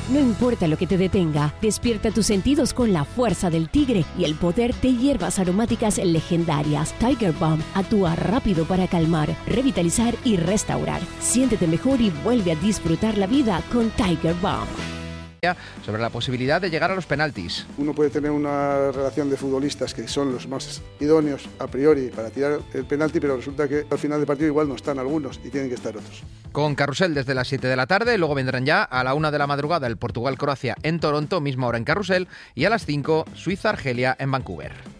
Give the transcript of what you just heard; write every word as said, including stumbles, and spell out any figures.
No importa lo que te detenga, despierta tus sentidos con la fuerza del tigre y el poder de hierbas aromáticas legendarias. Tiger Balm actúa rápido para calmar, revitalizar y restaurar. Siéntete mejor y vuelve a disfrutar la vida con Tiger Balm. Sobre la posibilidad de llegar a los penaltis. Uno puede tener una relación de futbolistas que son los más idóneos a priori para tirar el penalti, pero resulta que al final del partido igual no están algunos y tienen que estar otros. Con Carrusel desde las siete de la tarde, luego vendrán ya a la una de la madrugada el Portugal-Croacia en Toronto, misma hora en Carrusel, y a las cinco Suiza-Argelia en Vancouver.